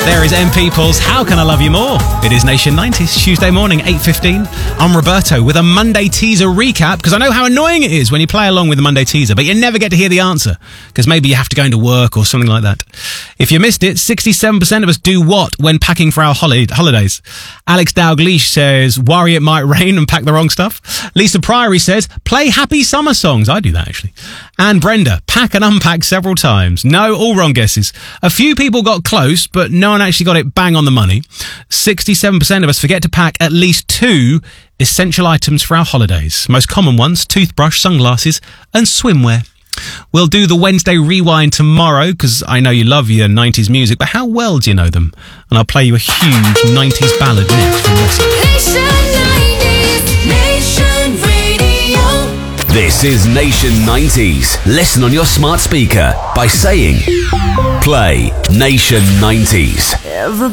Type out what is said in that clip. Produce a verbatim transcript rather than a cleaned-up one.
There is M People's How Can I Love You More? It is Nation nineties, Tuesday morning, eight fifteen. I'm Roberto with a Monday teaser recap, because I know how annoying it is when you play along with the Monday teaser, but you never get to hear the answer, because maybe you have to go into work or something like that. If you missed it, sixty-seven percent of us do what when packing for our holi- holidays? Alex Dalglish says, worry it might rain and pack the wrong stuff. Lisa Priory says, play happy summer songs. I do that, actually. And Brenda, pack and unpack several times. No, all wrong guesses. A few people got close, but no one actually got it bang on the money. sixty-seven percent of us forget to pack at least two essential items for our holidays. Most common ones, toothbrush, sunglasses, and swimwear. We'll do the Wednesday Rewind tomorrow, because I know you love your nineties music, but how well do you know them? And I'll play you a huge nineties ballad next from Nation. Nation nineties, Nation Radio. This is Nation nineties. Listen on your smart speaker by saying, play Nation nineties.